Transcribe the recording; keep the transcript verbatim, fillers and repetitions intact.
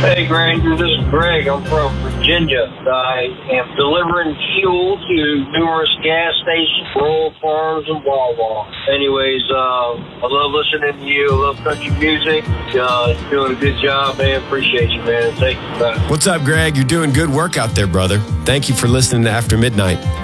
Hey, Granger, this is Greg. I'm from Virginia. I am delivering fuel to numerous gas stations, rural farms, and Wawa. Anyways, uh, I love listening to you. I love country music. Uh, doing a good job, man. Appreciate you, man. Thank you. Bye. What's up, Greg? You're doing good work out there, brother. Thank you for listening to After Midnight.